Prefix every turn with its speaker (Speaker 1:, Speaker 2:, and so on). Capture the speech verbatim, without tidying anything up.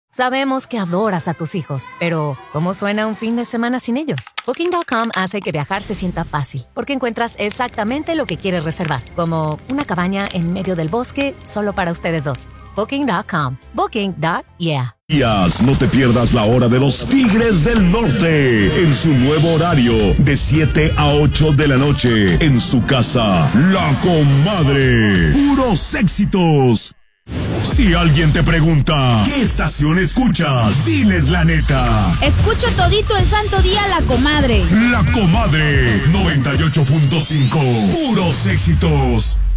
Speaker 1: Sabemos que adoras a tus hijos, pero ¿cómo suena un fin de semana sin ellos? Booking punto com hace que viajar se sienta fácil, porque encuentras exactamente lo que quieres reservar, como una cabaña en medio del bosque solo para ustedes dos. Booking punto com. Booking. Yeah.
Speaker 2: No te pierdas la hora de los Tigres del Norte en su nuevo horario de siete a ocho de la noche en su casa, La Comadre. Puros éxitos. Si alguien te pregunta ¿qué estación escuchas? Diles la neta.
Speaker 3: Escucho todito el santo día La Comadre.
Speaker 2: La Comadre noventa y ocho punto cinco. Puros éxitos.